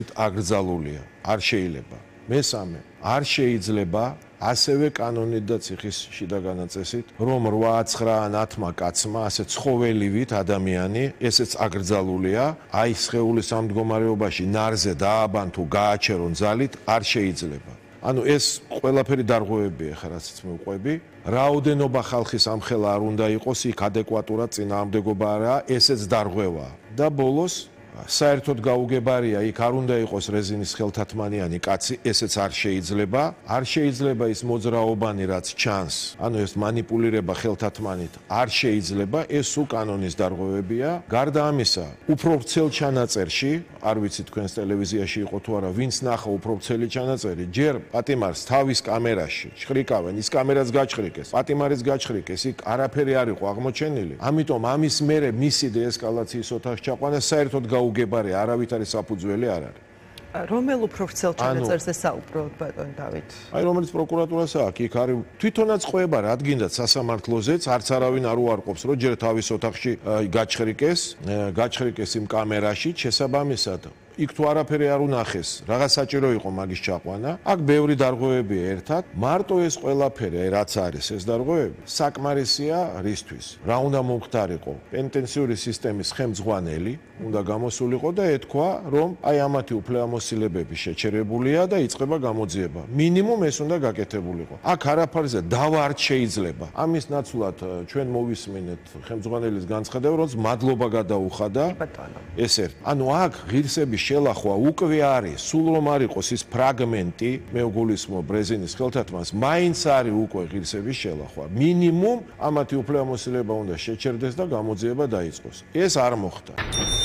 აკრძალულია, არ შეიძლება. მესამე, არ შეიძლება ასევე კანონით და ციხის შიდა განაწესით, რომ 8-9 ან 10 კაცმა, ასე ცხოველივით ადამიანი, ესეც აკრძალულია, აი სხეულის ამ მდგომარეობაში ნარზე დააბან თუ გააჩერონ ძალით, არ შეიძლება. ანუ ეს ყველაფერი დარღვევებია ხა რასაც მოვყვები. რაოდენობა ხალხის ამხელა არ უნდა იყოს, იქ ადეკვატურად წინააღმდეგობა არა, ესეც დარღვევაა. და ბოლოს საერთოდ გაუგებარია, იქ არ უნდა იყოს რეზინის ხელთათმანიანი კაცი, ესეც არ შეიძლება. არ შეიძლება ის მოძრაობანი, რაც ჩანს, ანუ ეს манипуლირება ხელთათმანით, არ შეიძლება, ეს სულ კანონის დარღვევებია. გარდა ამისა, უფრო ვრცელ ჩანაწერში, არ ვიცი თქვენს ტელევიზიაში იყო თუ არა, ვინც ნახა უფრო ვრცელი ჩანაწერი, ჯერ პატიმარს თავის კამერაში ჩხრიკავენ, ის კამერაც გაჩხრიკეს, პატიმარიც გაჩხრიკეს, იქ არაფერი არ იყო აღმოჩენილი. ამიტომ ამის მერე მისი დეესკალაციის ოთახში ჩაყვანა საერთოდ გაუგებარია, არავით არის საფუძველი არ არის. რომელ უფრო ვრცელ ჩანაწერზე საუბრობთ ბატონ დავით? აი რომელიც პროკურატურას აქვს, იქ არის თვითონაც ყვება, რადგინდაც სასამართლოზეც არც არავინ არ უარყოფს, რომ ჯერ თავის ოთახში გაჩხრიკეს იმ კამერაში, შესაბამისად იქ თუ არაფერი არ უნახეს, რაღაც საჭირო იყო მაგის ჩაყვანა. აქ ბევრი დარღვევებია ერთად, მარტო ეს ყველაფერი, რაც არის ეს დარღვევები, საკმარისია რისთვის? რა უნდა მომხდარიყო? პენიტენციური სისტემის ხელმძღვანელი უნდა გამოსულიყო და ეთქვა, რომ აი ამათი უფლებამოსილებები შეჩერებულია და იწყება გამოძიება. მინიმუმ ეს უნდა გაკეთებულიყო. აქ არაფერზე დავა არ შეიძლება. ამის ნაცვლად ჩვენ მოვისმინეთ ხელმძღვანელის განცხადება, რომ მადლობა გადაუხადა. ეს ერთ. ანუ აქ ღირსების შელახვა უკვე არის, სულ რომ არ იყოს ის ფრაგმენტი, მე ვგულისხმობ რეზინის ხელთათმანს, მაინც არის უკვე ღირსების შელახვა. მინიმუმ ამათი უფლებამოსილება უნდა შეჩერდეს და გამოძიება დაიწყოს. ეს არ მოხდა.